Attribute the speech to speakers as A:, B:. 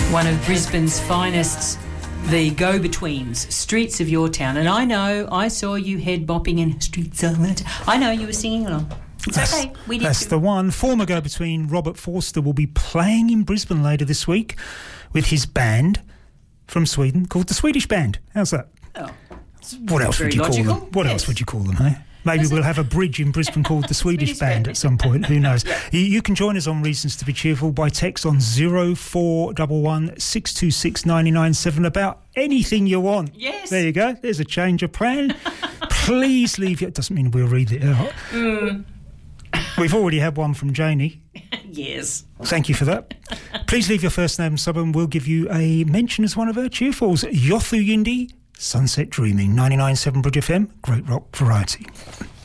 A: One of Brisbane's finest, the go-betweens, Streets of Your Town. And I know, I saw you head bopping in Streets of Your Town. I know you were singing along. It's okay. We did
B: That's the one. Former go-between Robert Forster will be playing in Brisbane later this week with his band from Sweden called the Swedish Band. How's that?
A: Oh,
B: what else would you call them? What else would you call them, hey? Maybe we'll have a bridge in Brisbane called the Swedish Band at some point. Who knows? You can join us on Reasons to be Cheerful by text on 0411 626 997 about anything you want.
A: Yes.
B: There you go. There's a change of plan. Please leave your... It doesn't mean we'll read it out. We've already had one from Janie.
A: Yes.
B: Thank you for that. Please leave your first name and suburb. We'll give you a mention as one of our cheerfuls. Yothu Yindi, Sunset Dreaming, 99.7 Bridge FM, great rock variety.